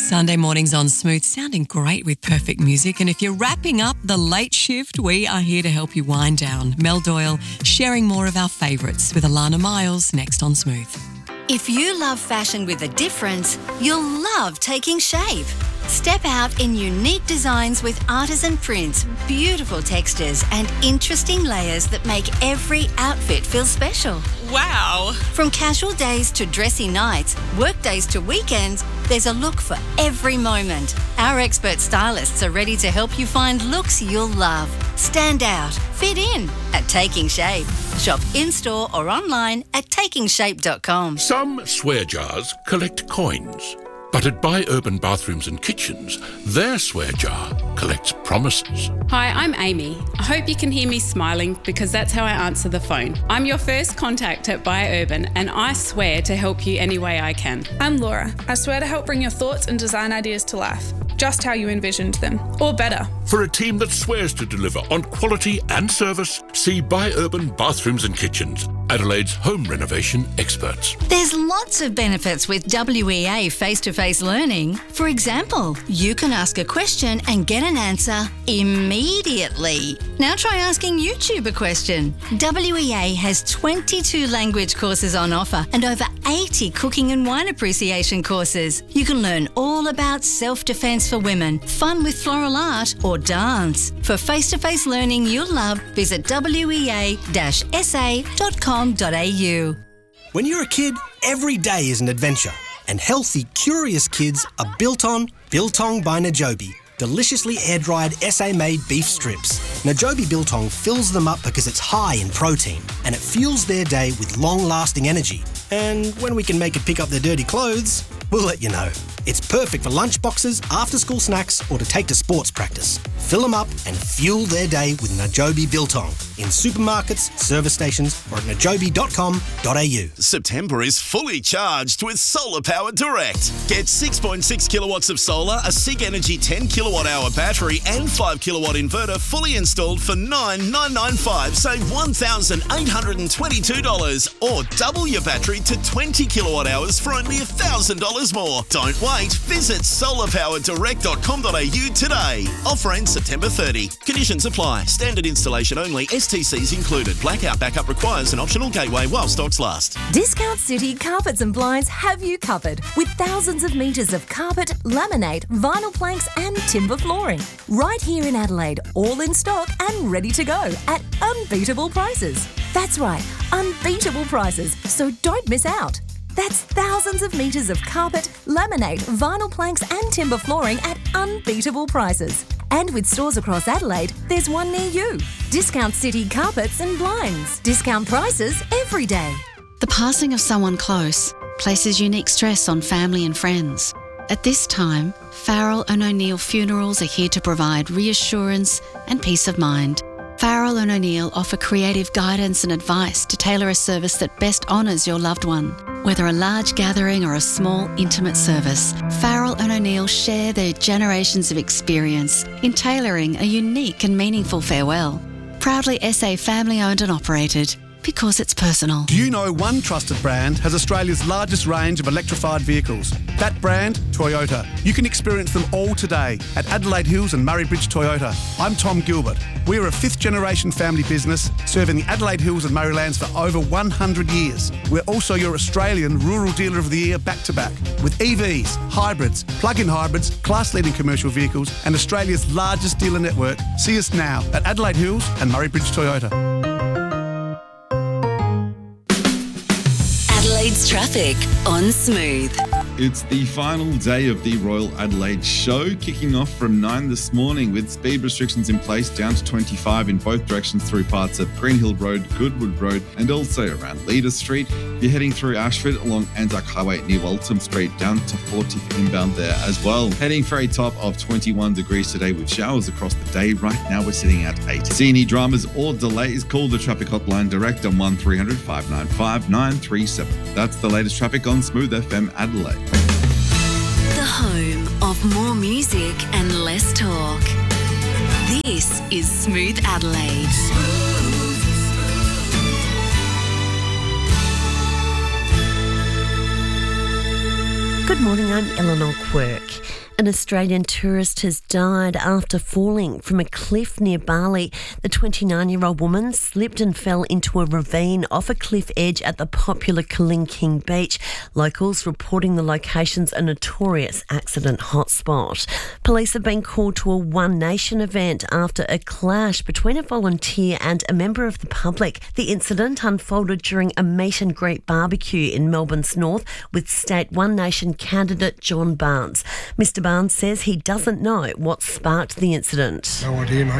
Sunday mornings on Smooth, sounding great with perfect music. And if you're wrapping up the late shift, we are here to help you wind down. Mel Doyle sharing more of our favourites with Alana Miles next on Smooth. If you love fashion with a difference, you'll love Taking Shape. Step out in unique designs with artisan prints, beautiful textures and interesting layers that make every outfit feel special. Wow! From casual days to dressy nights, work days to weekends, there's a look for every moment. Our expert stylists are ready to help you find looks you'll love. Stand out, fit in at Taking Shape. Shop in-store or online at takingshape.com. Some swear jars collect coins. But at Buy Urban Bathrooms and Kitchens, their swear jar collects promises. Hi, I'm Amy. I hope you can hear me smiling because that's how I answer the phone. I'm your first contact at Buy Urban and I swear to help you any way I can. I'm Laura. I swear to help bring your thoughts and design ideas to life, just how you envisioned them, or better. For a team that swears to deliver on quality and service, see Buy Urban Bathrooms and Kitchens, Adelaide's home renovation experts. There's lots of benefits with WEA face-to-face learning. For example, you can ask a question and get an answer immediately. Now try asking YouTube a question. WEA has 22 language courses on offer and over 80 cooking and wine appreciation courses. You can learn all about self-defense for women, fun with floral art or dance. For face-to-face learning you'll love, visit wea-sa.com. When you're a kid, every day is an adventure. And healthy, curious kids are Biltong by Najobi. Deliciously air-dried SA-made beef strips. Najobi Biltong fills them up because it's high in protein and it fuels their day with long-lasting energy. And when we can make it pick up their dirty clothes, we'll let you know. It's perfect for lunchboxes, after-school snacks or to take to sports practice. Fill them up and fuel their day with Najobi Biltong in supermarkets, service stations or at najobi.com.au. September is fully charged with Solar Power Direct. Get 6.6 kilowatts of solar, a SIG Energy 10 kilowatt hour battery and 5 kilowatt inverter fully installed for $9,995. Save $1,822 or double your battery to 20 kilowatt hours for only $1,000 more. Don't wait. Visit solarpowerdirect.com.au today. Offer ends September 30. Conditions apply. Standard installation only. STCs included. Blackout backup requires an optional gateway while stocks last. Discount City Carpets and Blinds have you covered with thousands of metres of carpet, laminate, vinyl planks and timber flooring. Right here in Adelaide, all in stock and ready to go at unbeatable prices. That's right, unbeatable prices, so don't miss out. That's thousands of metres of carpet, laminate, vinyl planks and timber flooring at unbeatable prices. And with stores across Adelaide, there's one near you. Discount City Carpets and Blinds. Discount prices every day. The passing of someone close places unique stress on family and friends. At this time, Farrell and O'Neill Funerals are here to provide reassurance and peace of mind. Farrell and O'Neill offer creative guidance and advice to tailor a service that best honours your loved one. Whether a large gathering or a small, intimate service, Farrell and O'Neill share their generations of experience in tailoring a unique and meaningful farewell. Proudly SA family-owned and operated, because it's personal. Do you know one trusted brand has Australia's largest range of electrified vehicles? That brand, Toyota. You can experience them all today at Adelaide Hills and Murray Bridge Toyota. I'm Tom Gilbert. We are a fifth-generation family business serving the Adelaide Hills and Murraylands for over 100 years. We're also your Australian Rural Dealer of the Year back-to-back with EVs, hybrids, plug-in hybrids, class-leading commercial vehicles and Australia's largest dealer network. See us now at Adelaide Hills and Murray Bridge Toyota. Adelaide's traffic on Smooth. It's the final day of the Royal Adelaide Show, kicking off from 9 this morning with speed restrictions in place down to 25 in both directions through parts of Greenhill Road, Goodwood Road and also around Leader Street. If you're heading through Ashford along Anzac Highway near Waltham Street down to 40th inbound there as well. Heading for a top of 21 degrees today with showers across the day. Right now we're sitting at 8. See any dramas or delays, call the traffic hotline direct on 1300 595 937. That's the latest traffic on Smooth FM Adelaide. The home of more music and less talk. This is Smooth Adelaide. Good morning, I'm Eleanor Quirk. An Australian tourist has died after falling from a cliff near Bali. The 29-year-old woman slipped and fell into a ravine off a cliff edge at the popular Kalinking Beach. Locals reporting the location's a notorious accident hotspot. Police have been called to a One Nation event after a clash between a volunteer and a member of the public. The incident unfolded during a meet and greet barbecue in Melbourne's north with State One Nation candidate John Barnes. Mr. Barnes says he doesn't know what sparked the incident. No idea, mate.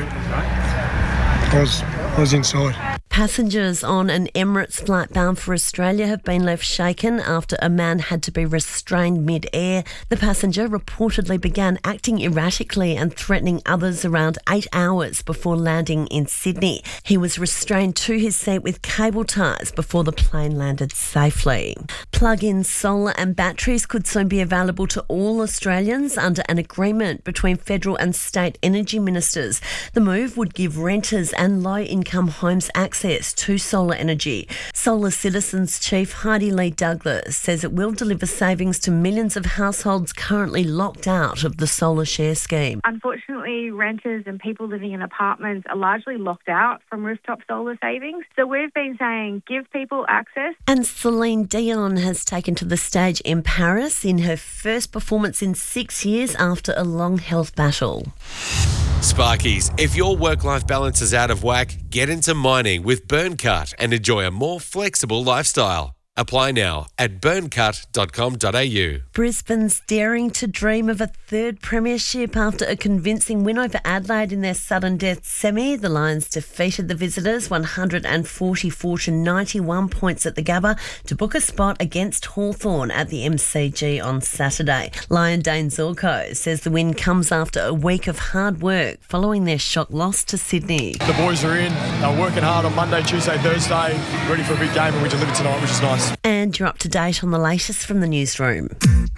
I was inside. Passengers on an Emirates flight bound for Australia have been left shaken after a man had to be restrained mid-air. The passenger reportedly began acting erratically and threatening others around 8 hours before landing in Sydney. He was restrained to his seat with cable ties before the plane landed safely. Plug-in solar and batteries could soon be available to all Australians under an agreement between federal and state energy ministers. The move would give renters and low-income homes access to solar energy. Solar Citizens Chief Heidi Lee Douglas says it will deliver savings to millions of households currently locked out of the solar share scheme. Unfortunately, renters and people living in apartments are largely locked out from rooftop solar savings. So we've been saying give people access. And Celine Dion has taken to the stage in Paris in her first performance in 6 years after a long health battle. Sparkies, if your work-life balance is out of whack, get into mining with Burncut and enjoy a more flexible lifestyle. Apply now at burncut.com.au. Brisbane's daring to dream of a third premiership after a convincing win over Adelaide in their sudden death semi. The Lions defeated the visitors 144 to 91 points at the Gabba to book a spot against Hawthorn at the MCG on Saturday. Lion Dane Zorko says the win comes after a week of hard work following their shock loss to Sydney. The boys are in. They're working hard on Monday, Tuesday, Thursday, ready for a big game, and we delivered tonight, which is nice. And you're up to date on the latest from the newsroom.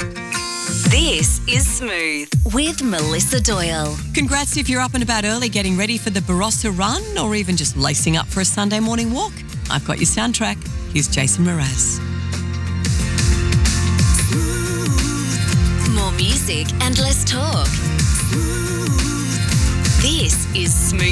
This is Smooth with Melissa Doyle. Congrats if you're up and about early getting ready for the Barossa Run or even just lacing up for a Sunday morning walk. I've got your soundtrack. Here's Jason Mraz. More music and less talk. This is Smooth.